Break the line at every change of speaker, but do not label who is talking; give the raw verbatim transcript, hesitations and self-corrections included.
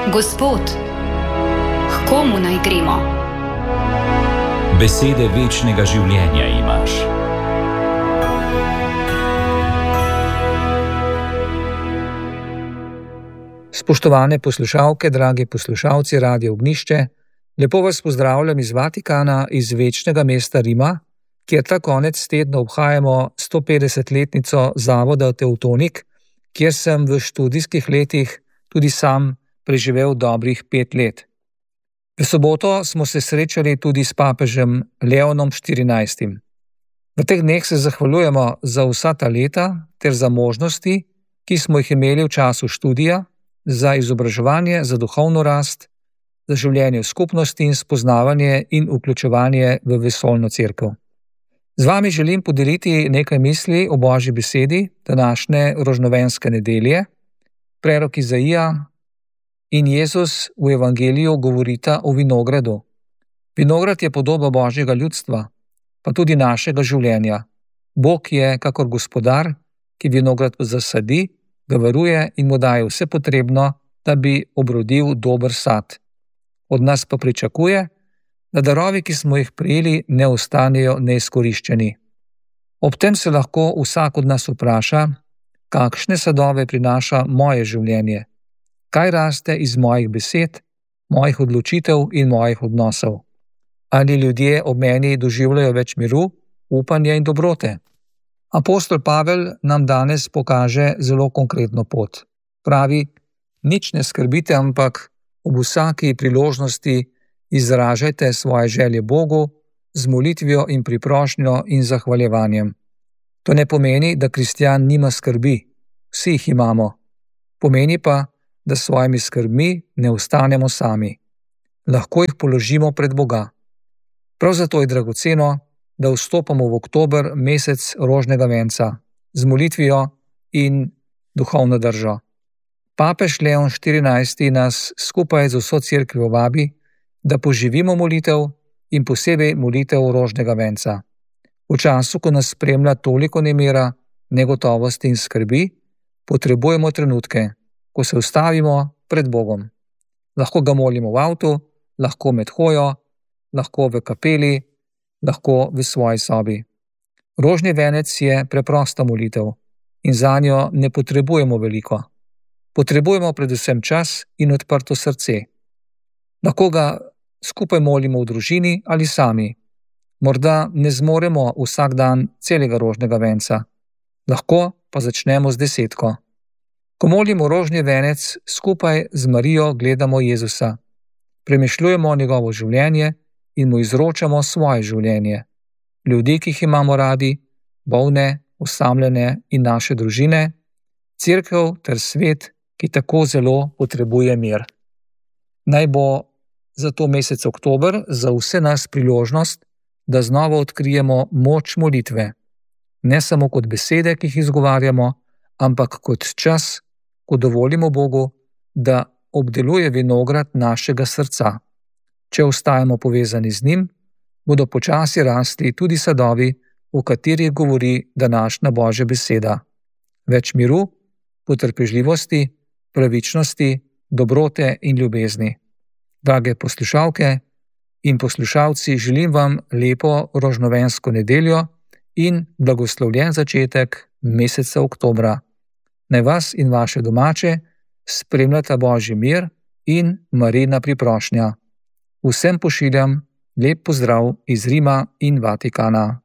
Gospod, k komu naj gremo?
Besede večnega življenja imaš.
Spoštovane poslušalke, dragi poslušalci Radia Ognjišče, lepo vas pozdravljam iz Vatikana, iz večnega mesta Rima, kjer ta konec tedna obhajamo stopetdesetletnico zavoda Tevtonik, kjer sem v študijskih letih tudi sam preživel dobrih pet let. V soboto smo se srečali tudi s papežem Leonom štirinajstim. V teh dneh se zahvaljujemo za vsa ta leta ter za možnosti, ki smo jih imeli v času študija, za izobraževanje, za duhovno rast, za življenje v skupnosti in spoznavanje in vključevanje v vesoljno cerkev. Z vami želim podeliti nekaj misli o Božji besedi današnje rožnovenske nedelje. Prerok Izaija in Jezus v evangeliju govorita o vinogradu. Vinograd je podoba Božjega ljudstva, pa tudi našega življenja. Bog je kakor gospodar, ki vinograd zasadi, ga varuje in mu daje vse potrebno, da bi obrodil dober sad. Od nas pa pričakuje, da darovi, ki smo jih prejeli, ne ostanejo neizkoriščeni. Ob tem se lahko vsak od nas vpraša, kakšne sadove prinaša moje življenje, kaj raste iz mojih besed, mojih odločitev in mojih odnosov. Ali ljudje ob meni doživljajo več miru, upanja in dobrote? Apostol Pavel nam danes pokaže zelo konkretno pot. Pravi, nič ne skrbite, ampak ob vsaki priložnosti izražajte svoje želje Bogu z molitvijo in priprošnjo in zahvaljevanjem. To ne pomeni, da kristjan nima skrbi. Vsi jih imamo. Pomeni pa, da s svojimi skrbmi ne ostanemo sami. Lahko jih položimo pred Boga. Prav zato je dragoceno, da vstopamo v oktober, mesec rožnega venca, z molitvijo in duhovno držo. Papež Leon štirinajsti nas skupaj z vso cerkvijo vabi, da poživimo molitev in posebej molitev rožnega venca. V času, ko nas spremlja toliko nemira, negotovosti in skrbi, potrebujemo trenutke, ko se ustavimo pred Bogom. Lahko ga molimo v avtu, lahko med hojo, lahko v kapeli, lahko v svoji sobi. Rožni venec je preprosta molitev in zanjo ne potrebujemo veliko. Potrebujemo predvsem čas in odprto srce. Lahko ga skupaj molimo v družini ali sami. Morda ne zmoremo vsak dan celega rožnega venca. Lahko pa začnemo z desetko. Ko molimo rožni venec, skupaj z Marijo gledamo Jezusa. Premišljujemo njegovo življenje in mu izročamo svoje življenje. Ljudi, ki jih imamo radi, bolne, osamljene in naše družine, cerkev ter svet, ki tako zelo potrebuje mir. Naj bo zato mesec oktober za vse nas priložnost, da znova odkrijemo moč molitve. Ne samo kot besede, ki jih izgovarjamo, ampak kot čas, ko dovolimo Bogu, da obdeluje vinograd našega srca. Če ostajamo povezani z njim, bodo počasi rasti tudi sadovi, o katerih govori današnja Božja beseda. Več miru, potrpežljivosti, pravičnosti, dobrote in ljubezni. Drage poslušalke in poslušalci, želim vam lepo rožnovensko nedeljo in blagoslovljen začetek meseca oktobra. Naj vas in vaše domače spremljata Božji mir in Marijina priprošnja. Vsem pošiljam lep pozdrav iz Rima in Vatikana.